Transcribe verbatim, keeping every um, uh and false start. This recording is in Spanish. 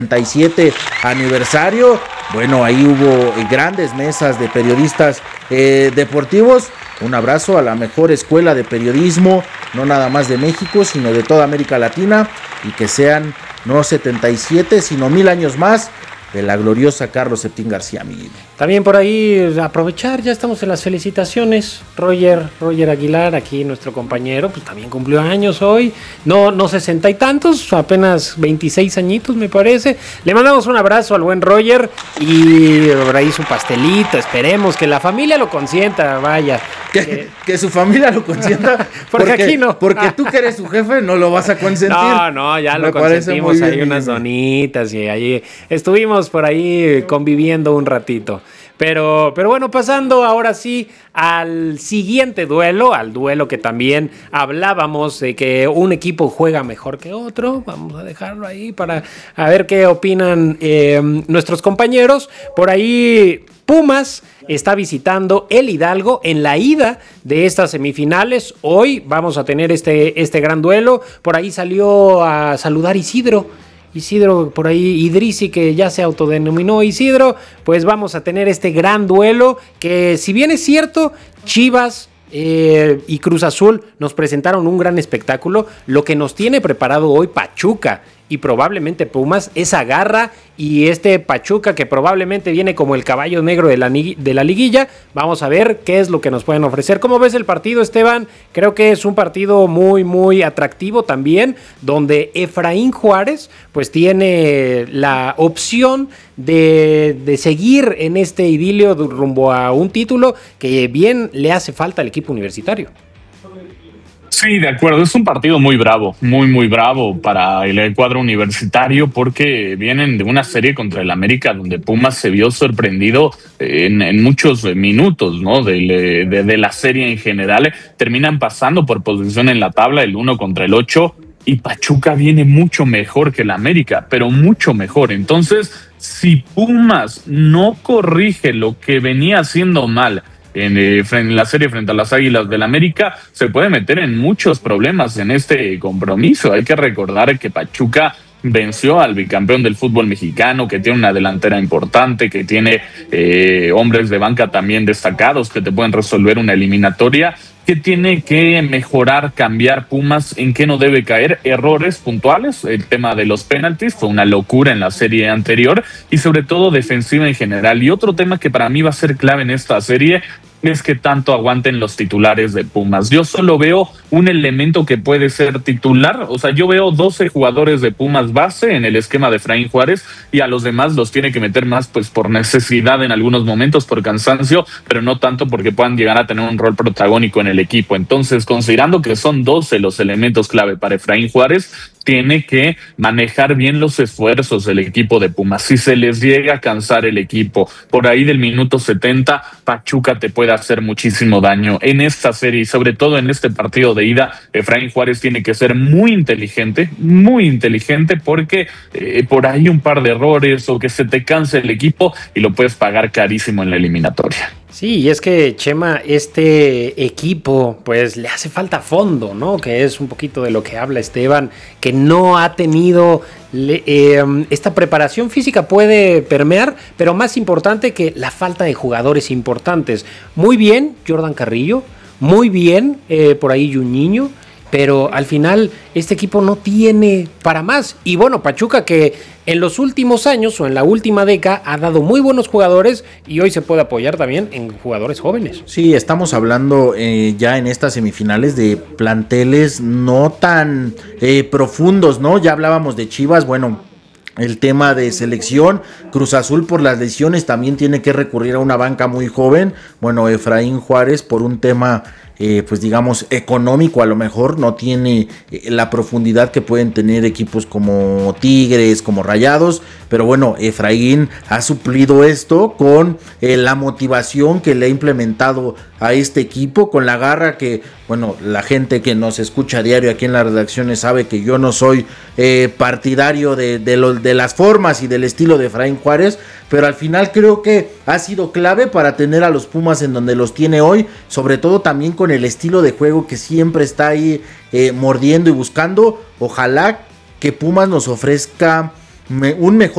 setenta y siete aniversario. Bueno, ahí hubo grandes mesas de periodistas eh, deportivos. Un abrazo a la mejor escuela de periodismo, no nada más de México, sino de toda América Latina, y que sean no setenta y siete, sino mil años más de la gloriosa Carlos Septín García, Miguel. También por ahí aprovechar, ya estamos en las felicitaciones. Roger, Roger Aguilar, aquí nuestro compañero, pues también cumplió años hoy. No, no sesenta y tantos, apenas veintiséis añitos me parece. Le mandamos un abrazo al buen Roger y por ahí su pastelito. Esperemos que la familia lo consienta, vaya. Que, eh, que su familia lo consienta. porque, porque aquí no. Porque tú que eres su jefe no lo vas a consentir. No, no, ya me lo consentimos ahí bien, unas donitas y ahí estuvimos por ahí conviviendo un ratito. Pero, pero bueno, pasando ahora sí al siguiente duelo, al duelo que también hablábamos de que un equipo juega mejor que otro. Vamos a dejarlo ahí para a ver qué opinan eh, nuestros compañeros. Por ahí Pumas está visitando el Hidalgo en la ida de estas semifinales. Hoy vamos a tener este, este gran duelo. Por ahí salió a saludar Isidro. Isidro, por ahí Idrisi, que ya se autodenominó Isidro, pues vamos a tener este gran duelo que, si bien es cierto, Chivas eh, y Cruz Azul nos presentaron un gran espectáculo, lo que nos tiene preparado hoy Pachuca y probablemente Pumas, esa garra y este Pachuca que probablemente viene como el caballo negro de la, de la liguilla. Vamos a ver qué es lo que nos pueden ofrecer. ¿Cómo ves el partido, Esteban? Creo que es un partido muy, muy atractivo también, donde Efraín Juárez pues tiene la opción de, de seguir en este idilio rumbo a un título que bien le hace falta al equipo universitario. Sí, de acuerdo. Es un partido muy bravo, muy, muy bravo para el cuadro universitario porque vienen de una serie contra el América donde Pumas se vio sorprendido en, en muchos minutos, ¿no? De, de, de la serie en general. Terminan pasando por posición en la tabla, el uno contra el ocho, y Pachuca viene mucho mejor que el América, pero mucho mejor. Entonces, si Pumas no corrige lo que venía haciendo mal En, eh, en la serie frente a las Águilas del América, se puede meter en muchos problemas en este compromiso. Hay que recordar que Pachuca venció al bicampeón del fútbol mexicano, que tiene una delantera importante, que tiene eh, hombres de banca también destacados que te pueden resolver una eliminatoria. ¿Qué tiene que mejorar, cambiar Pumas? ¿En qué no debe caer? Errores puntuales. El tema de los penaltis fue una locura en la serie anterior y sobre todo defensiva en general. Y otro tema que para mí va a ser clave en esta serie es que tanto aguanten los titulares de Pumas. Yo solo veo un elemento que puede ser titular, o sea, yo veo doce jugadores de Pumas base en el esquema de Efraín Juárez y a los demás los tiene que meter más pues por necesidad en algunos momentos, por cansancio, pero no tanto porque puedan llegar a tener un rol protagónico en el equipo. Entonces, considerando que son doce los elementos clave para Efraín Juárez, tiene que manejar bien los esfuerzos del equipo de Pumas. Si se les llega a cansar el equipo por ahí del minuto setenta, Pachuca te puede hacer muchísimo daño en esta serie y sobre todo en este partido de ida. Efraín Juárez tiene que ser muy inteligente, muy inteligente porque eh, por ahí un par de errores o que se te canse el equipo y lo puedes pagar carísimo en la eliminatoria. Sí, y es que, Chema, este equipo pues le hace falta fondo, ¿no? Que es un poquito de lo que habla Esteban, que no ha tenido le, eh, esta preparación física, puede permear, pero más importante que la falta de jugadores importantes. Muy bien Jordan Carrillo, muy bien eh, por ahí Juninho, pero al final este equipo no tiene para más. Y bueno, Pachuca, que en los últimos años o en la última década ha dado muy buenos jugadores y hoy se puede apoyar también en jugadores jóvenes. Sí, estamos hablando eh, ya en estas semifinales de planteles no tan eh, profundos, ¿no? Ya hablábamos de Chivas, bueno, el tema de selección, Cruz Azul por las lesiones también tiene que recurrir a una banca muy joven. Bueno, Efraín Juárez por un tema Eh, pues digamos económico, a lo mejor no tiene eh, la profundidad que pueden tener equipos como Tigres, como Rayados, pero bueno, Efraín ha suplido esto con eh, la motivación que le ha implementado a este equipo, con la garra que, bueno, la gente que nos escucha a diario aquí en las redacciones sabe que yo no soy eh, partidario de, de, lo, de las formas y del estilo de Efraín Juárez, pero al final creo que ha sido clave para tener a los Pumas en donde los tiene hoy, sobre todo también con el estilo de juego que siempre está ahí eh, mordiendo y buscando. Ojalá que Pumas nos ofrezca me, un mejor